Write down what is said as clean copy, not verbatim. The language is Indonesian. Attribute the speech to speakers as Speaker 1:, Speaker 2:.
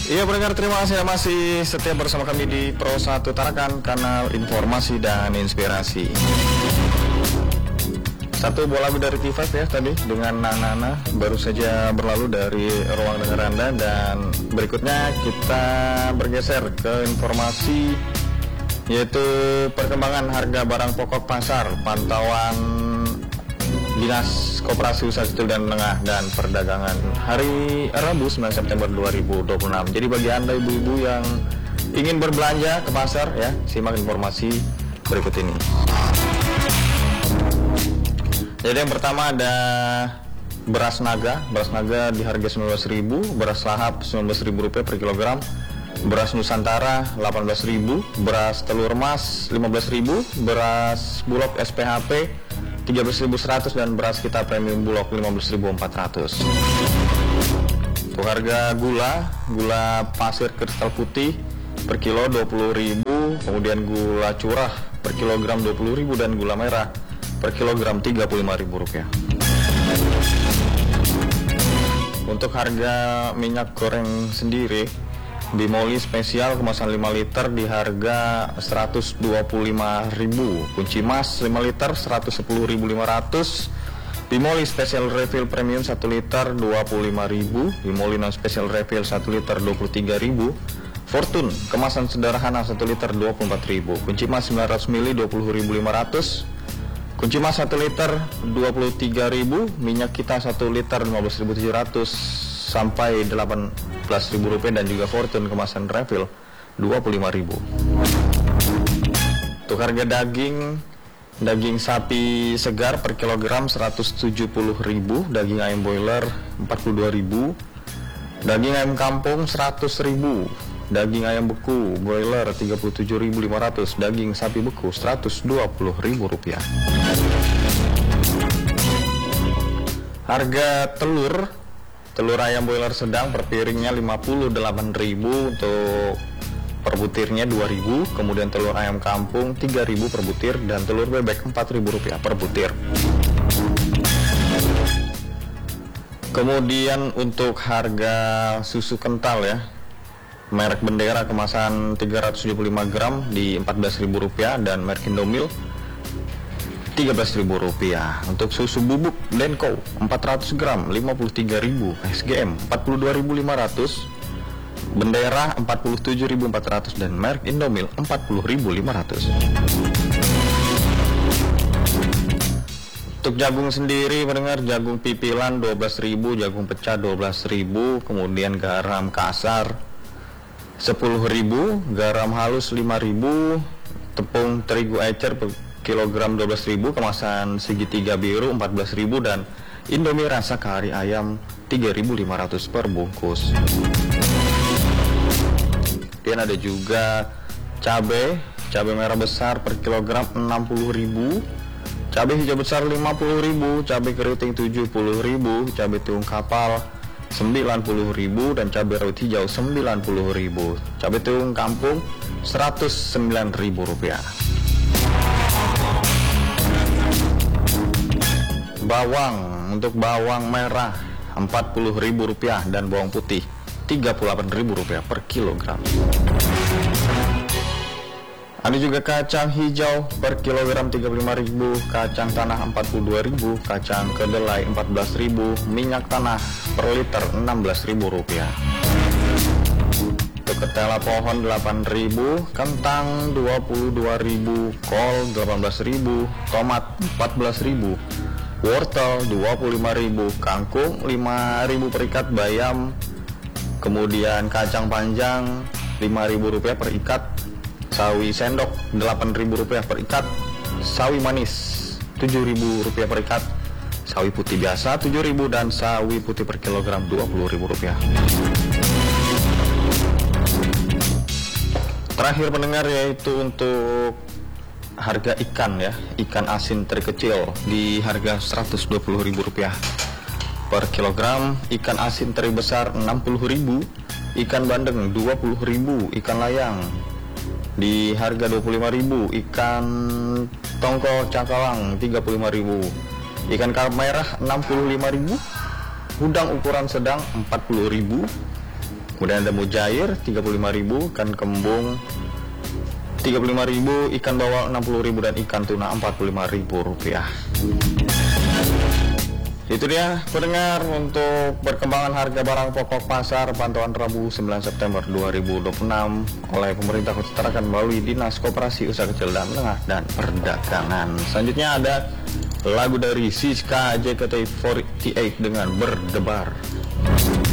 Speaker 1: Iya pendengar, terima kasih masih setia bersama kami di Pro 1 Tarakan, kanal informasi dan inspirasi. Satu buah lagu dari T5 ya tadi dengan Nana baru saja berlalu dari ruang dengar Anda, dan berikutnya kita bergeser ke informasi yaitu perkembangan harga barang pokok pasar, pantauan Dinas Koperasi Usaha Kecil dan Menengah dan Perdagangan hari Rabu 9 September 2026. Jadi bagi Anda ibu-ibu yang ingin berbelanja ke pasar ya, simak informasi berikut ini. Jadi yang pertama ada beras naga di harga 19.000, beras lahap 19.000 rupiah per kilogram, beras Nusantara 18.000, beras telur emas 15.000, beras bulog SPHP 13.100 dan beras kita premium bulog 15.400. Untuk harga gula pasir kristal putih per kilo 20.000, kemudian gula curah per kilogram 20.000 dan gula merah per kilogram 35.000 rupiah. Untuk harga minyak goreng sendiri, Bimoli spesial kemasan 5 liter di harga 125.000, kunci mas 5 liter 110.500, Bimoli spesial refill premium 1 liter 25.000, Bimoli non spesial refill 1 liter 23.000, Fortune kemasan sederhana 1 liter 24.000, kunci mas 900 ml 20.500, kunci mas 1 liter 23.000, minyak kita 1 liter 15.700 sampai 18.000 rupiah, dan juga Fortune kemasan refill 25.000. Untuk harga daging sapi segar per kilogram 170.000, daging ayam boiler 42.000, daging ayam kampung 100.000, daging ayam beku boiler 37.500, daging sapi beku 120.000 rupiah. Harga telur ayam boiler sedang per piringnya 58.000, untuk per butirnya 2.000, kemudian telur ayam kampung 3.000 per butir, dan telur bebek 4.000 rupiah per butir. Kemudian untuk harga susu kental ya, merek Bendera kemasan 375 gram di 14.000 rupiah, dan merek Indomil 13.000 rupiah. Untuk susu bubuk Denko 400 gram 53.000, SGM 42.500, Bendera 47.400, dan merek Indomil 40.500. Untuk jagung sendiri mendengar, jagung pipilan 12.000, jagung pecah 12.000, kemudian garam kasar 10.000, garam halus 5.000, tepung terigu ecer kilogram 12.000, kemasan segitiga biru 14.000, dan Indomie rasa kari ayam 3.500 per bungkus. Kemudian ada juga cabai merah besar per kilogram 60.000, cabai hijau besar 50.000, cabai keriting 70.000, cabai tiung kapal 90.000, dan cabai rawit hijau 90.000, cabai tiung kampung 109.000 rupiah. Untuk bawang merah 40.000 rupiah, dan bawang putih 38.000 rupiah per kilogram. Ada juga kacang hijau per kilogram 35.000, kacang tanah 42.000, kacang kedelai 14.000, minyak tanah per liter 16.000 rupiah. Untuk ketela pohon 8.000, kentang 22.000, kol 18.000, tomat 14.000, wortel 25.000, kangkung 5.000 per ikat, bayam, kemudian kacang panjang 5.000 rupiah per ikat, sawi sendok 8.000 rupiah per ikat, sawi manis 7.000 rupiah per ikat, sawi putih biasa 7.000, dan sawi putih per kilogram 20.000 rupiah. Terakhir pendengar, yaitu untuk harga ikan ya, ikan asin teri kecil di harga 120.000 rupiah per kilogram, ikan asin teri besar 60.000, ikan bandeng 20.000, ikan layang di harga 25.000, ikan tongkol cakalang 35.000, ikan karp merah 65.000, udang ukuran sedang 40.000, Kemudian ada mujair 35.000, ikan kembung 35.000, ikan bawal 60.000, dan ikan tuna Rp45.000. Itu dia pendengar untuk perkembangan harga barang pokok pasar pantauan Rabu 9 September 2026 oleh pemerintah Kota Tarakan melalui Dinas Koperasi Usaha Kecil dan Menengah dan Perdagangan. Selanjutnya ada lagu dari Siska JKT48 dengan Berdebar.